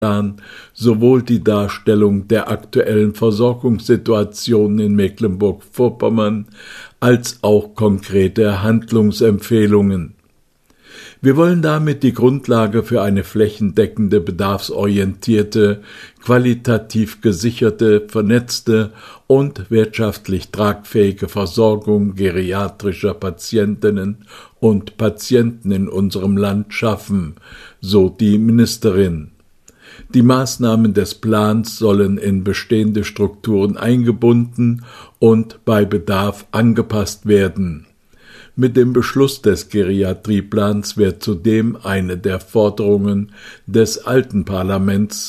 sowohl die Darstellung der aktuellen Versorgungssituation in Mecklenburg-Vorpommern als auch konkrete Handlungsempfehlungen. Wir wollen damit die Grundlage für eine flächendeckende, bedarfsorientierte, qualitativ gesicherte, vernetzte und wirtschaftlich tragfähige Versorgung geriatrischer Patientinnen und Patienten in unserem Land schaffen, so die Ministerin. Die Maßnahmen des Plans sollen in bestehende Strukturen eingebunden und bei Bedarf angepasst werden. Mit dem Beschluss des Geriatrieplans wird zudem eine der Forderungen des alten Parlaments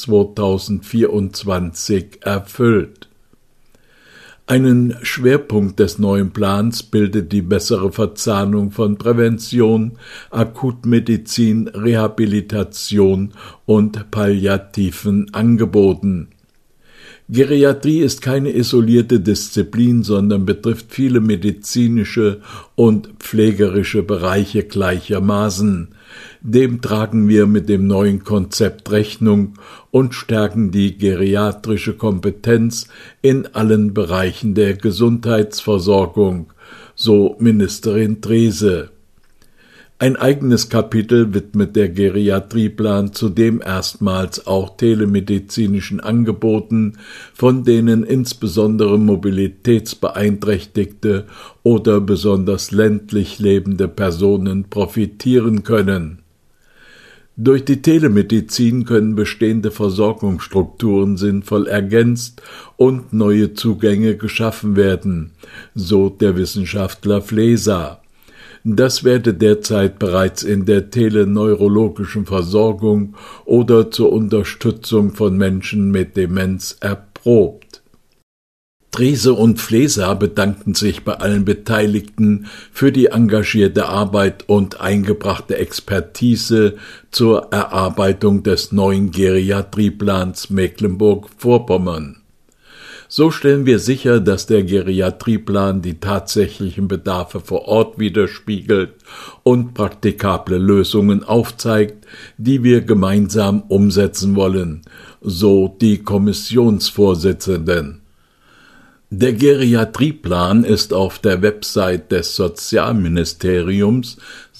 2024 erfüllt. Einen Schwerpunkt des neuen Plans bildet die bessere Verzahnung von Prävention, Akutmedizin, Rehabilitation und palliativen Angeboten. Geriatrie ist keine isolierte Disziplin, sondern betrifft viele medizinische und pflegerische Bereiche gleichermaßen. Dem tragen wir mit dem neuen Konzept Rechnung und stärken die geriatrische Kompetenz in allen Bereichen der Gesundheitsversorgung, so Ministerin Drese. Ein eigenes Kapitel widmet der Geriatrieplan zudem erstmals auch telemedizinischen Angeboten, von denen insbesondere mobilitätsbeeinträchtigte oder besonders ländlich lebende Personen profitieren können. Durch die Telemedizin können bestehende Versorgungsstrukturen sinnvoll ergänzt und neue Zugänge geschaffen werden, so der Wissenschaftler Fleser. Das werde derzeit bereits in der teleneurologischen Versorgung oder zur Unterstützung von Menschen mit Demenz erprobt. Drese und Fleser bedankten sich bei allen Beteiligten für die engagierte Arbeit und eingebrachte Expertise zur Erarbeitung des neuen Geriatrieplans Mecklenburg-Vorpommern. So stellen wir sicher, dass der Geriatrieplan die tatsächlichen Bedarfe vor Ort widerspiegelt und praktikable Lösungen aufzeigt, die wir gemeinsam umsetzen wollen, so die Kommissionsvorsitzenden. Der Geriatrieplan ist auf der Website des Sozialministeriums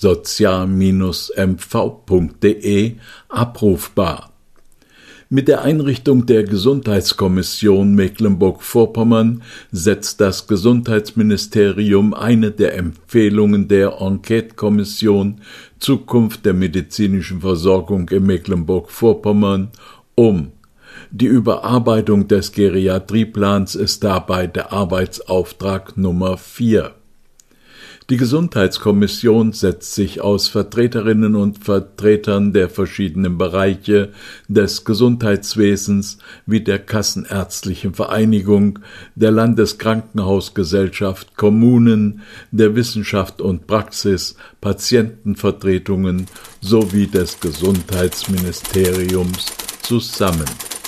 sozial-mv.de abrufbar. Mit der Einrichtung der Gesundheitskommission Mecklenburg-Vorpommern setzt das Gesundheitsministerium eine der Empfehlungen der Enquete-Kommission Zukunft der medizinischen Versorgung in Mecklenburg-Vorpommern um. Die Überarbeitung des Geriatrieplans ist dabei der Arbeitsauftrag Nummer 4. Die Gesundheitskommission setzt sich aus Vertreterinnen und Vertretern der verschiedenen Bereiche des Gesundheitswesens wie der Kassenärztlichen Vereinigung, der Landeskrankenhausgesellschaft, Kommunen, der Wissenschaft und Praxis, Patientenvertretungen sowie des Gesundheitsministeriums zusammen.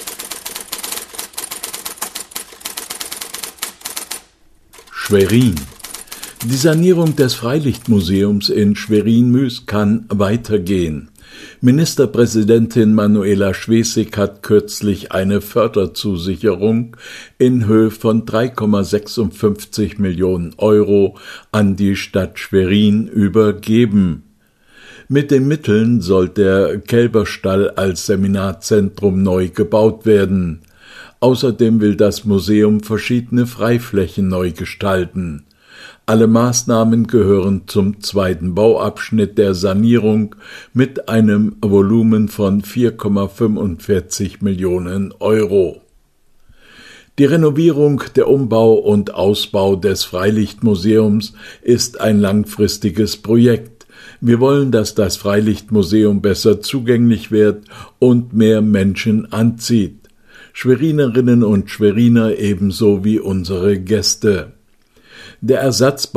Schwerin. Die Sanierung des Freilichtmuseums in Schwerin-Müs kann weitergehen. Ministerpräsidentin Manuela Schwesig hat kürzlich eine Förderzusicherung in Höhe von 3,56 Millionen Euro an die Stadt Schwerin übergeben. Mit den Mitteln soll der Kälberstall als Seminarzentrum neu gebaut werden. Außerdem will das Museum verschiedene Freiflächen neu gestalten. Alle Maßnahmen gehören zum zweiten Bauabschnitt der Sanierung mit einem Volumen von 4,45 Millionen Euro. Die Renovierung, der Umbau und Ausbau des Freilichtmuseums ist ein langfristiges Projekt. Wir wollen, dass das Freilichtmuseum besser zugänglich wird und mehr Menschen anzieht. Schwerinerinnen und Schweriner ebenso wie unsere Gäste. Der Ersatzbau